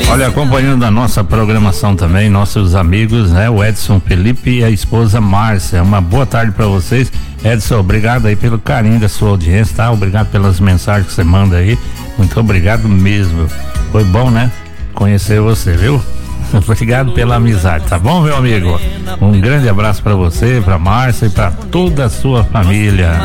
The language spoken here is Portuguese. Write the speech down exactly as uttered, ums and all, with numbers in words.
Olha, acompanhando a nossa programação também, nossos amigos, né? O Edson Felipe e a esposa Márcia. Uma boa tarde para vocês. Edson, obrigado aí pelo carinho da sua audiência, tá? Obrigado pelas mensagens que você manda aí. Muito obrigado mesmo. Foi bom, né? Conhecer você, viu? Obrigado pela amizade, tá bom, meu amigo? Um grande abraço para você, para Márcia e para toda a sua família.